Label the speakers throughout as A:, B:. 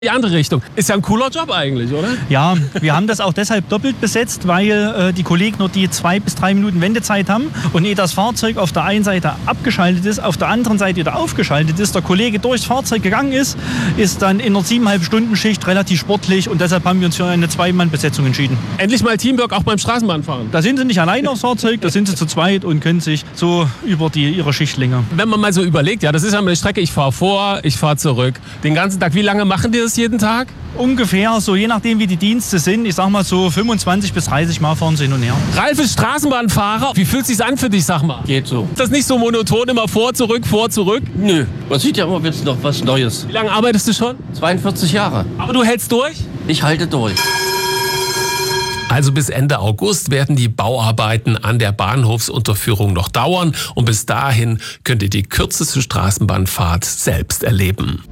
A: Die andere Richtung. Ist ja ein cooler Job eigentlich, oder?
B: Ja, wir haben das auch deshalb doppelt besetzt, weil die Kollegen nur die 2 bis 3 Minuten Wendezeit haben und ehe das Fahrzeug auf der einen Seite abgeschaltet ist, auf der anderen Seite wieder aufgeschaltet ist, der Kollege durchs Fahrzeug gegangen ist dann in einer 7,5-Stunden-Schicht relativ sportlich und deshalb haben wir uns für eine 2-Mann-Besetzung entschieden.
A: Endlich mal Teamwork auch beim Straßenbahnfahren.
B: Da sind sie nicht allein aufs Fahrzeug, da sind sie zu zweit und können sich so über ihre Schichtlänge.
A: Wenn man mal so überlegt, ja, das ist ja eine Strecke, ich fahre vor, ich fahre zurück. Den ganzen Tag, wie lange machen die das jeden Tag?
B: Ungefähr, so je nachdem wie die Dienste sind, ich sag mal so 25 bis 30 Mal fahren sie hin und her.
A: Ralf ist Straßenbahnfahrer. Wie fühlt es sich an für dich, sag mal?
C: Geht so.
A: Ist das nicht so monoton, immer vor, zurück, vor, zurück?
C: Nö, man sieht ja immer jetzt noch was Neues.
A: Wie lange arbeitest du schon?
C: 42 Jahre.
A: Aber du hältst durch?
C: Ich halte durch.
D: Also bis Ende August werden die Bauarbeiten an der Bahnhofsunterführung noch dauern und bis dahin könnt ihr die kürzeste Straßenbahnfahrt selbst erleben.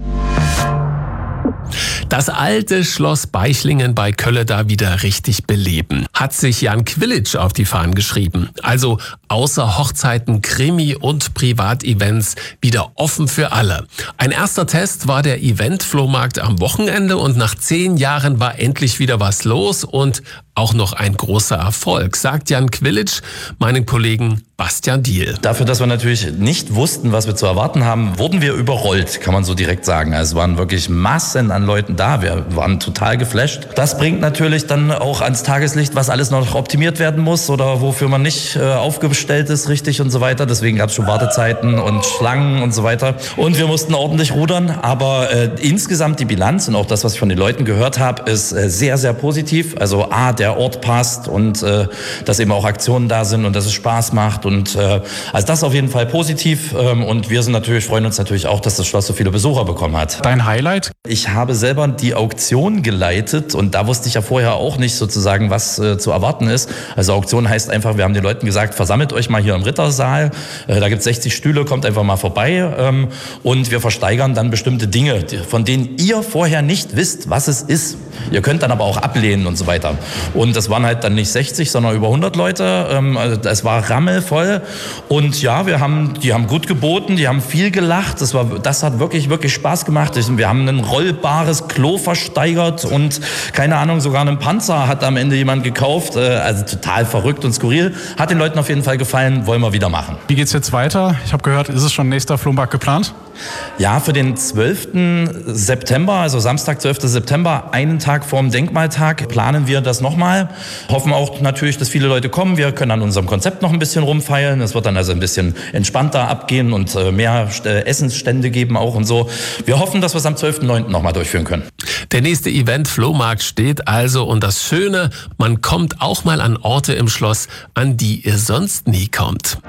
D: Das alte Schloss Beichlingen bei Kölle da wieder richtig beleben, hat sich Jan Quilic auf die Fahnen geschrieben. Also außer Hochzeiten, Krimi und Privatevents wieder offen für alle. Ein erster Test war der Event-Flohmarkt am Wochenende und nach 10 Jahren war endlich wieder was los und auch noch ein großer Erfolg, sagt Jan Quilic meinen Kollegen Bastian Diehl.
E: Dafür, dass wir natürlich nicht wussten, was wir zu erwarten haben, wurden wir überrollt, kann man so direkt sagen. Also es waren wirklich Massen an Leuten da. Wir waren total geflasht. Das bringt natürlich dann auch ans Tageslicht, was alles noch optimiert werden muss oder wofür man nicht aufgestellt ist richtig und so weiter. Deswegen gab es schon Wartezeiten und Schlangen und so weiter. Und wir mussten ordentlich rudern. Aber insgesamt die Bilanz und auch das, was ich von den Leuten gehört habe, ist sehr, sehr positiv. Also der Ort passt und dass eben auch Aktionen da sind und dass es Spaß macht. Und also das ist auf jeden Fall positiv. Und wir freuen uns natürlich auch, dass das Schloss so viele Besucher bekommen hat.
F: Dein Highlight?
E: Ich habe selber die Auktion geleitet und da wusste ich ja vorher auch nicht sozusagen, was zu erwarten ist. Also Auktion heißt einfach, wir haben den Leuten gesagt, versammelt euch mal hier im Rittersaal. Da gibt es 60 Stühle, kommt einfach mal vorbei. Und wir versteigern dann bestimmte Dinge, von denen ihr vorher nicht wisst, was es ist. Ihr könnt dann aber auch ablehnen und so weiter. Und das waren halt dann nicht 60, sondern über 100 Leute. Es war rammelvoll. Und ja, die haben gut geboten, die haben viel gelacht. Das hat wirklich, wirklich Spaß gemacht. Wir haben ein rollbares Klo versteigert und keine Ahnung, sogar einen Panzer hat am Ende jemand gekauft. Also total verrückt und skurril. Hat den Leuten auf jeden Fall gefallen, wollen wir wieder machen.
F: Wie geht's jetzt weiter? Ich habe gehört, ist es schon nächster Flohmarkt geplant?
E: Ja, für den 12. September, also Samstag, 12. September, einen Tag vorm Denkmaltag, planen wir das nochmal. Hoffen auch natürlich, dass viele Leute kommen. Wir können an unserem Konzept noch ein bisschen rumfeilen. Es wird dann also ein bisschen entspannter abgehen und mehr Essensstände geben auch und so. Wir hoffen, dass wir es am 12.09. nochmal durchführen können.
D: Der nächste Event-Flohmarkt steht also und das Schöne, man kommt auch mal an Orte im Schloss, an die ihr sonst nie kommt.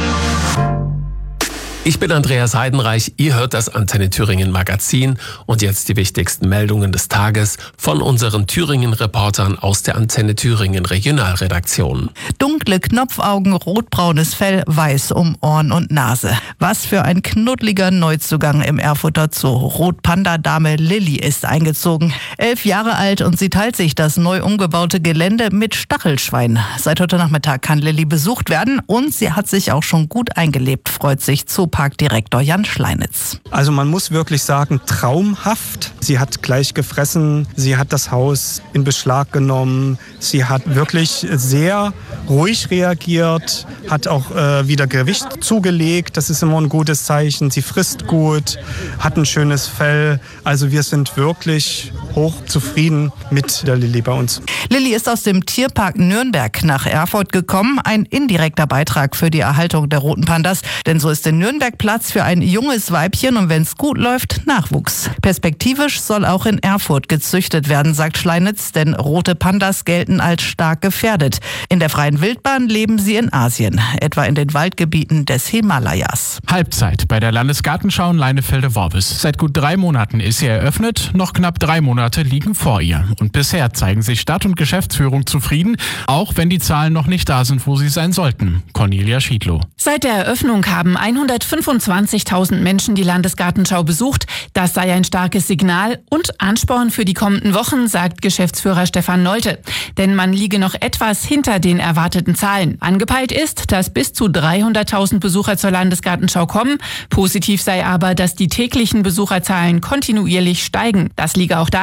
D: Ich bin Andreas Heidenreich, ihr hört das Antenne Thüringen Magazin und jetzt die wichtigsten Meldungen des Tages von unseren Thüringen-Reportern aus der Antenne Thüringen Regionalredaktion.
G: Dunkle Knopfaugen, rotbraunes Fell, weiß um Ohren und Nase. Was für ein knuddeliger Neuzugang im Erfurter Zoo. Rotpanda-Dame Lilly ist eingezogen. 11 Jahre alt und sie teilt sich das neu umgebaute Gelände mit Stachelschwein. Seit heute Nachmittag kann Lilly besucht werden und sie hat sich auch schon gut eingelebt, freut sich Zooparkdirektor Jan Schleinitz.
H: Also man muss wirklich sagen, traumhaft. Sie hat gleich gefressen, sie hat das Haus in Beschlag genommen, sie hat wirklich sehr ruhig reagiert, hat auch wieder Gewicht zugelegt, das ist immer ein gutes Zeichen. Sie frisst gut, hat ein schönes Fell, also wir sind wirklich hoch zufrieden mit der Lilly bei uns.
G: Lilly ist aus dem Tierpark Nürnberg nach Erfurt gekommen, ein indirekter Beitrag für die Erhaltung der roten Pandas, denn so ist in Nürnberg Platz für ein junges Weibchen und wenn es gut läuft, Nachwuchs. Perspektivisch soll auch in Erfurt gezüchtet werden, sagt Schleinitz, denn rote Pandas gelten als stark gefährdet. In der freien Wildbahn leben sie in Asien, etwa in den Waldgebieten des Himalayas.
F: Halbzeit bei der Landesgartenschau in Leinefelde-Worbis. Seit gut 3 Monaten ist sie eröffnet, noch knapp 3 Monate liegen vor ihr. Und bisher zeigen sich Stadt und Geschäftsführung zufrieden, auch wenn die Zahlen noch nicht da sind, wo sie sein sollten. Cornelia Schiedlow.
I: Seit der Eröffnung haben 125.000 Menschen die Landesgartenschau besucht. Das sei ein starkes Signal und Ansporn für die kommenden Wochen, sagt Geschäftsführer Stefan Nolte. Denn man liege noch etwas hinter den Erwartungen erwarteten Zahlen. Angepeilt ist, dass bis zu 300.000 Besucher zur Landesgartenschau kommen. Positiv sei aber, dass die täglichen Besucherzahlen kontinuierlich steigen. Das liege auch daran,